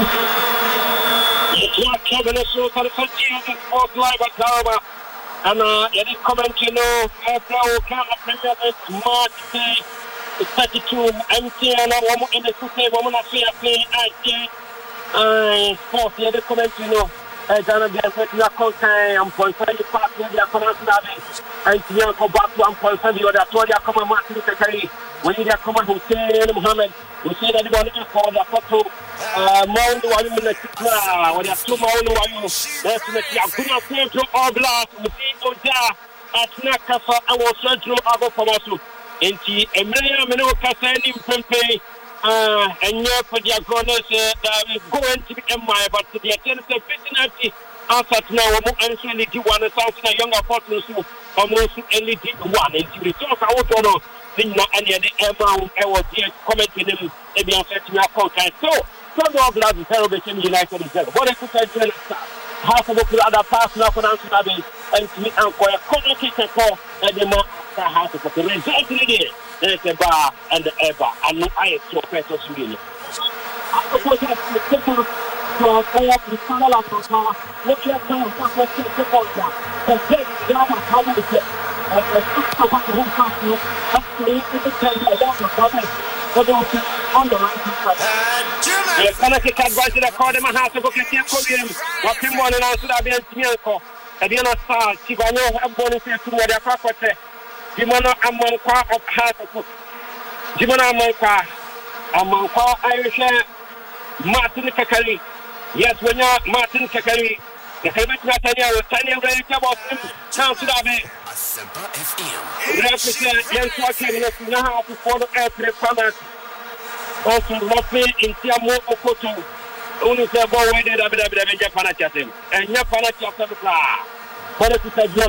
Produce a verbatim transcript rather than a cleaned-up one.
Kevin so for the first year of the sport live at Taraba. And uh, you did comment, you know, after our camera Premier League March Day, thirty-two, M T N, one in the city, woman of fair play, I T, uh, sports, you did comment, you know, I don't again, but you are content, I'm point five, you pass, you are commenting that I T N, go back to one point five, you are the told you come on, Martin Secretary, when you are coming, Hussein Mohammed, you say that you want to call the photo. Mount Wayu in the Kitra, when you have two Mount Wayu, that's the Yakuna Pedro Oblas, with the Oda at Nakasa, and was Sergio Abo Pomasu. And the Emilia Menoka sending Pempe, and you're for the Agonas, that is going to be M I, but the attendance of Vicinity answered now, and so only one, and sounds like younger partners who almost only did one, and to talk out on Nina and the Emma, I was here commenting him, maybe I'm setting up contact. So, some of the is celebrating United is there. What I could tell you, half of the other pass now for Nancy and to meet Uncle a corner kick and call and the more half of the result in the there's a bar and the ever. I know I am so precious really. I suppose that's the simple for all the final of the car. Look at the first to go down. The big drama, how do you get? And the six of the whole country, actually, it's a ten year long for the on the right side. Yes, can I take advice to the call them a house to go get your Korean? What can one and answer that being Tianco? At the end of Star, Chivano, I'm going to say to what they're property. Jimano Amanqua of House. Jimano Amanqua, Amanqua Irish Martin Kakari. Yes, when you're Martin Kakari, the Helmet Natania, Tanya Ray Cabot, Town to that bay. Represent Jens Walker, now to follow every comment. Also, Lope in Tiamo Okoto. Only say, boy, where did I be able to Japanachasim? And Japanachasim, what if you say, John